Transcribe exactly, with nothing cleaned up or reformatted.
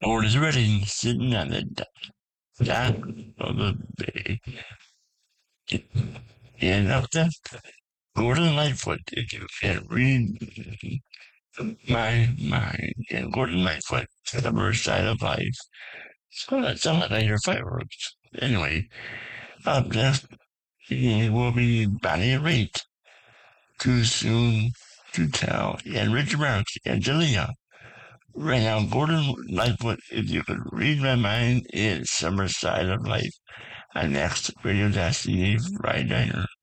or is ready, sitting on the dock of the bay. And up there, Gordon Lightfoot, if you can read my mind, and Gordon Lightfoot, Summer Side of Life. So that sounds like your fireworks. Anyway, up next it will be Bonnie Raitt. Too soon to tell. And Richard Marx and Jalea. Right now, Gordon Lightfoot, if you could read my mind, is Summer Side of Life. And next, Radio Destiny Friday Diner.